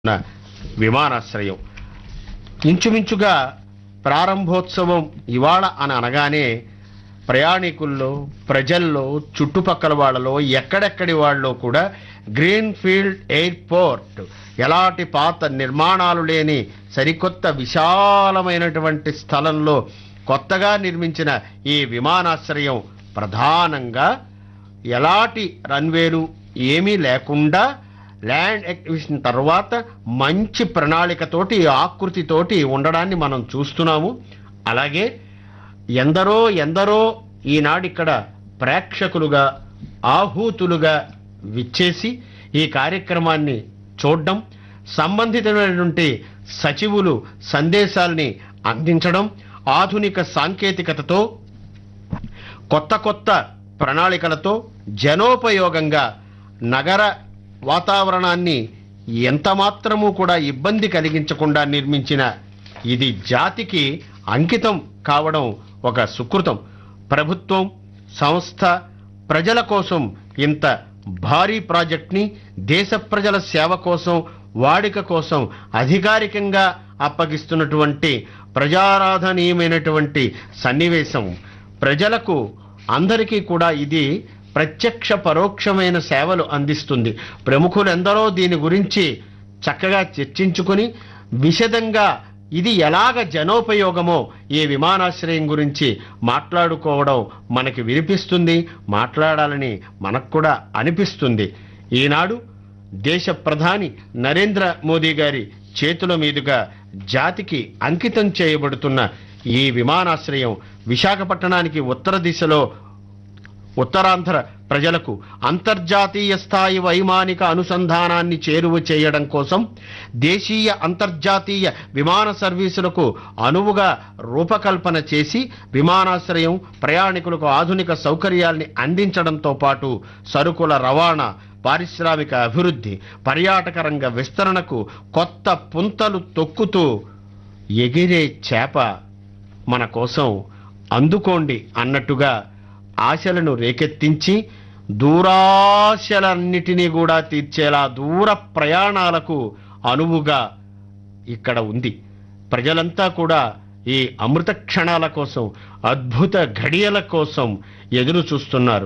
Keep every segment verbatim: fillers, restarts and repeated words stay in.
ఉన్న విమానాశ్రయం ఇంచుమించుగా ప్రారంభోత్సవం ఇవాళ అని అనగానే ప్రయాణికుల్లో ప్రజల్లో చుట్టుపక్కల వాళ్ళలో ఎక్కడెక్కడి వాళ్ళలో కూడా గ్రీన్ ఫీల్డ్ ఎయిర్పోర్ట్ ఎలాంటి పాత నిర్మాణాలు లేని సరికొత్త విశాలమైనటువంటి స్థలంలో కొత్తగా నిర్మించిన ఈ విమానాశ్రయం ప్రధానంగా ఎలాంటి రన్వేలు ఏమీ లేకుండా ల్యాండ్ ఎక్విజిషన్ తర్వాత మంచి ప్రణాళికతోటి ఆకృతితోటి ఉండడాన్ని మనం చూస్తున్నాము. అలాగే ఎందరో ఎందరో ఈనాడు ఇక్కడ ప్రేక్షకులుగా ఆహూతులుగా విచ్చేసి ఈ కార్యక్రమాన్ని చూడడం, సంబంధితమైనటువంటి సచివులు సందేశాల్ని అందించడం, ఆధునిక సాంకేతికతతో కొత్త కొత్త ప్రణాళికలతో జనోపయోగంగా నగర వాతావరణాన్ని ఎంత మాత్రము కూడా ఇబ్బంది కలిగించకుండా నిర్మించిన ఇది జాతికి అంకితం కావడం ఒక సుకృతం. ప్రభుత్వం సంస్థ ప్రజల కోసం ఇంత భారీ ప్రాజెక్ట్ని దేశ ప్రజల సేవ కోసం వాడిక కోసం అధికారికంగా అప్పగిస్తున్నటువంటి ప్రజారాధనీయమైనటువంటి సన్నివేశం. ప్రజలకు అందరికీ కూడా ఇది ప్రత్యక్ష పరోక్షమైన సేవలు అందిస్తుంది. ప్రముఖులు ఎందరో దీని గురించి చక్కగా చర్చించుకుని విశదంగా ఇది ఎలాగ జనోపయోగమో ఈ విమానాశ్రయం గురించి మాట్లాడుకోవడం మనకి వినిపిస్తుంది, మాట్లాడాలని మనకు కూడా అనిపిస్తుంది. ఈనాడు దేశ ప్రధాని నరేంద్ర మోదీ గారి చేతుల మీదుగా జాతికి అంకితం చేయబడుతున్న ఈ విమానాశ్రయం విశాఖపట్టణానికి ఉత్తర దిశలో ఉత్తరాంధ్ర ప్రజలకు అంతర్జాతీయ స్థాయి వైమానిక అనుసంధానాన్ని చేరువ చేయడం కోసం దేశీయ అంతర్జాతీయ విమాన సర్వీసులకు అనువుగా రూపకల్పన చేసి విమానాశ్రయం ప్రయాణికులకు ఆధునిక సౌకర్యాల్ని అందించడంతో పాటు సరుకుల రవాణా, పారిశ్రామిక అభివృద్ధి, పర్యాటక రంగ విస్తరణకు కొత్త పుంతలు తొక్కుతూ ఎగిరే చేప మన కోసం అందుకోండి అన్నట్టుగా ఆశలను రేకెత్తించి దూరాశలన్నిటినీ కూడా తీర్చేలా దూర ప్రయాణాలకు అనువుగా ఇక్కడ ఉంది. ప్రజలంతా కూడా ఈ అమృత క్షణాల కోసం, అద్భుత ఘడియల కోసం ఎదురు చూస్తున్నారు.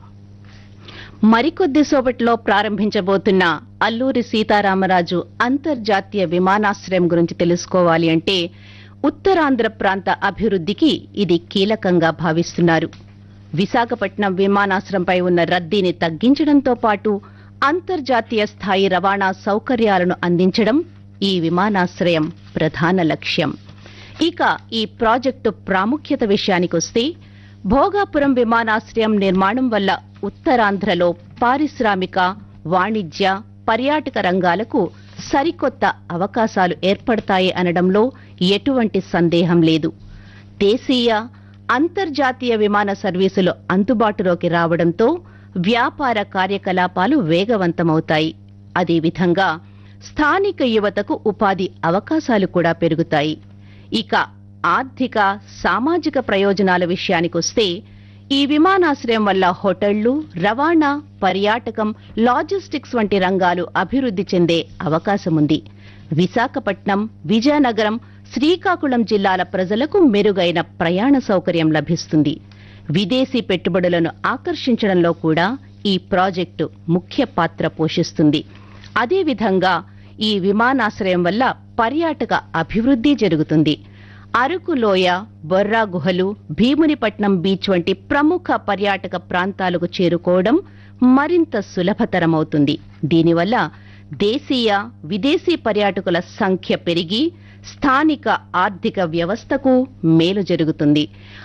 మరికొద్ది సేపట్లో ప్రారంభించబోతున్న అల్లూరి సీతారామరాజు అంతర్జాతీయ విమానాశ్రయం గురించి తెలుసుకోవాలి అంటే ఉత్తరాంధ్ర ప్రాంత అభివృద్ధికి ఇది కీలకంగా భావిస్తున్నారు. విశాఖపట్నం విమానాశ్రయంపై ఉన్న రద్దీని తగ్గించడంతో పాటు అంతర్జాతీయ స్థాయి రవాణా సౌకర్యాలను అందించడం ఈ విమానాశ్రయం ప్రధాన లక్ష్యం. ఇక ఈ ప్రాజెక్టు ప్రాముఖ్యత విషయానికొస్తే భోగాపురం విమానాశ్రయం నిర్మాణం వల్ల ఉత్తరాంధ్రలో పారిశ్రామిక, వాణిజ్య, పర్యాటక రంగాలకు సరికొత్త అవకాశాలు ఏర్పడతాయి అనడంలో ఎటువంటి సందేహం లేదు. దేశీయ, అంతర్జాతీయ విమాన సర్వీసులు అందుబాటులోకి రావడంతో వ్యాపార కార్యకలాపాలు వేగవంతమవుతాయి. అదేవిధంగా స్థానిక యువతకు ఉపాధి అవకాశాలు కూడా పెరుగుతాయి. ఇక ఆర్థిక, సామాజిక ప్రయోజనాల విషయానికొస్తే ఈ విమానాశ్రయం వల్ల హోటళ్లు, రవాణా, పర్యాటకం, లాజిస్టిక్స్ వంటి రంగాలు అభివృద్ధి చెందే అవకాశముంది. విశాఖపట్నం, విజయనగరం, శ్రీకాకుళం జిల్లాల ప్రజలకు మెరుగైన ప్రయాణ సౌకర్యం లభిస్తుంది. విదేశీ పెట్టుబడులను ఆకర్షించడంలో కూడా ఈ ప్రాజెక్టు ముఖ్య పాత్ర పోషిస్తుంది. అదేవిధంగా ఈ విమానాశ్రయం వల్ల పర్యాటక అభివృద్ధి జరుగుతుంది. అరకు లోయ, బొర్రా గుహలు, భీమునిపట్నం బీచ్ వంటి ప్రముఖ పర్యాటక ప్రాంతాలకు చేరుకోవడం మరింత సులభతరమవుతుంది. దీనివల్ల దేశీయ, విదేశీ పర్యాటకుల సంఖ్య పెరిగి స్థానిక ఆర్థిక వ్యవస్థకు మేలు జరుగుతుంది.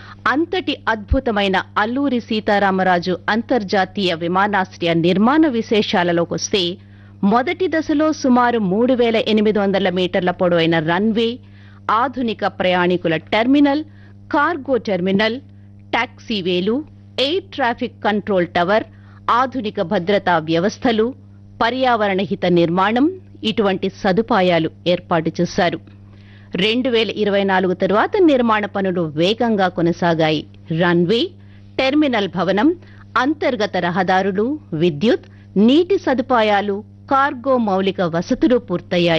అంతటి అద్భుతమైన అల్లూరి సీతారామరాజు అంతర్జాతీయ విమానాశ్రయ నిర్మాణ విశేషాలలోకొస్తే మొదటి దశలో సుమారు మూడు వేల ఎనిమిది వందల మీటర్ల పొడవైన రన్వే, ఆధునిక ప్రయాణికుల terminal, cargo terminal, టాక్సీవేలు, air traffic control tower, ఆధునిక భద్రతా వ్యవస్థలు, పర్యావరణ హిత నిర్మాణం ఇటువంటి సదుపాయాలు ఏర్పాటు చేశారు. రెండు వేల ఇరవై నాలుగు తరువాత నిర్మాణ పనులు వేగంగా కొనసాగాయి. రన్వే, టెర్మినల్ భవనం, అంతర్గత రహదారులు, విద్యుత్, నీటి సదుపాయాలు, కార్గో మౌలిక వసతులు పూర్తయ్యాయి.